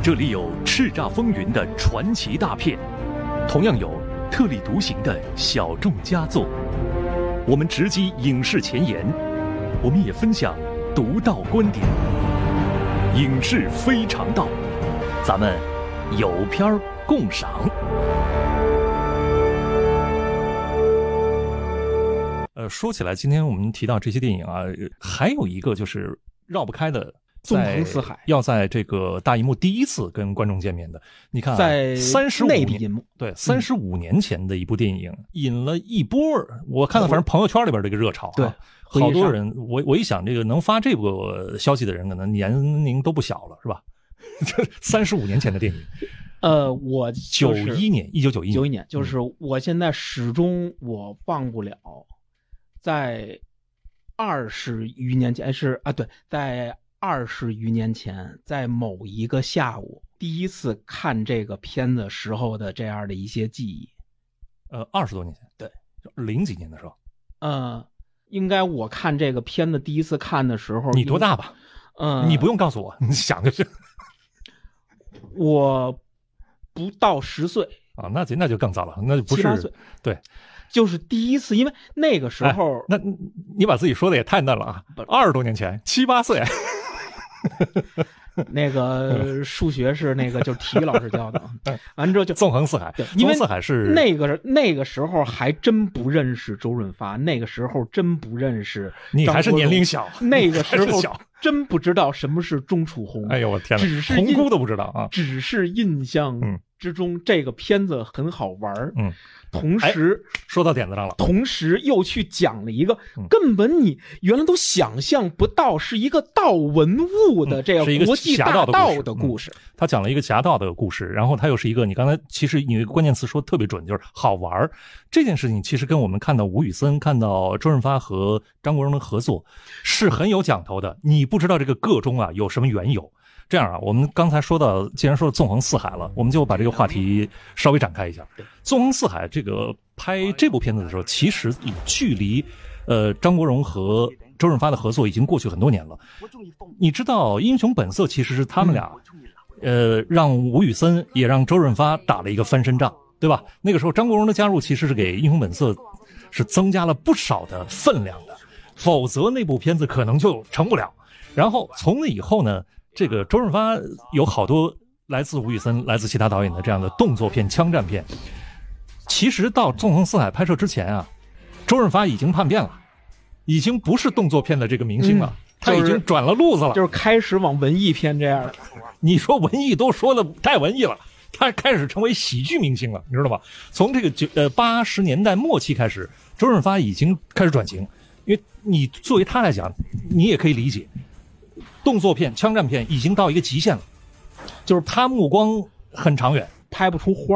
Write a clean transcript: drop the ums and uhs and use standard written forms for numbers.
这里有叱咤风云的传奇大片，同样有特立独行的小众佳作。我们直击影视前沿，我们也分享独到观点。影视非常道，咱们有片儿共赏。说起来，今天我们提到这些电影啊，还有一个就是绕不开的， 纵横四海， 要在这个大荧幕第一次跟观众见面的。你看、啊， 在内地银幕， 对，35年前的一部电影，引了一波，我看到反正朋友圈里边这个热潮、啊， 对， 好多人。我一想，这个能发这个消息的人，可能年龄都不小了，是吧？这35年前的电影。 我1991 年， 就是我现在始终我忘不了，在20余年前在20余年前，在某一个下午，第一次看这个片子时候的这样的一些记忆。 20多年前， 对 ，00几年的时候。 应该我看这个片子第一次看的时候， 你多大吧？你不用告诉我，你想就是。 我不到10岁啊，那就更早了，那就不是 7、8岁， 对， 就是第一次，因为那个时候， 那你把自己说的也太嫩了啊！20多年前，7、8岁， 那个数学是那个就是体育老师教的，完之后就纵横四海， 因为四海是那个时候还真不认识周润发，那个时候真不认识， 你还是年龄小， 那个时候真不知道什么是钟楚红， 哎呦我天哪， 只是红姑都不知道啊， 只是印象之中这个片子很好玩，同时说到点子上了， 同时又去讲了一个根本你原来都想象不到是一个盗文物的这个国际大盗的故事。 他讲了一个侠盗的故事，然后他又是一个你刚才其实你关键词说的特别准，就是好玩。这件事情其实跟我们看到吴宇森、看到周润发和张国荣的合作是很有讲头的。你不知道这个个中啊有什么缘由。这样啊，我们刚才说到，既然说纵横四海了，我们就把这个话题稍微展开一下。纵横四海这个拍这部片子的时候，其实距离张国荣和周润发的合作已经过去很多年了。你知道《英雄本色》其实是他们俩让吴宇森也让周润发打了一个翻身仗，对吧？那个时候张国荣的加入其实是给《英雄本色》是增加了不少的分量的，否则那部片子可能就成不了。然后从那以后呢，这个周润发有好多来自吴宇森、来自其他导演的这样的动作片、枪战片。其实到《纵横四海》拍摄之前啊，周润发已经叛变了，已经不是动作片的这个明星了，他已经转了路子了， 就是开始往文艺片这样的。 你说文艺都说的太文艺了，他开始成为喜剧明星了，你知道吧？从这个80年代末期开始，周润发已经开始转型，因为你作为他来讲，你也可以理解。动作片、枪战片已经到一个极限了，就是他目光很长远， 拍不出花。